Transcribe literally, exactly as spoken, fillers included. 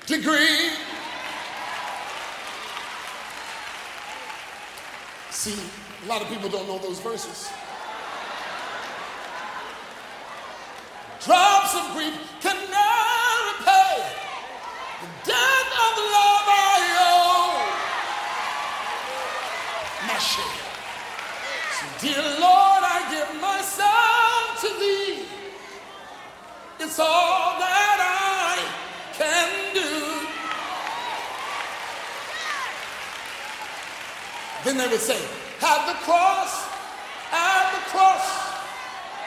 degree. See, a lot of people don't know those verses. Drops of grief can never repay the debt of the love I owe. My share. So, dear Lord, I give myself to thee. It's all that I can do. Then they would say, have the cross